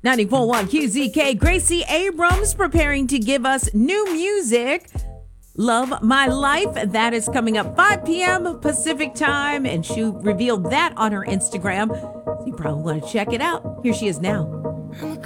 94.1 QZK. Gracie Abrams preparing to give us new music. Love My Life. That is coming up 5 p.m. Pacific time. And she revealed that on her Instagram. So you probably want to check it out. Here she is now.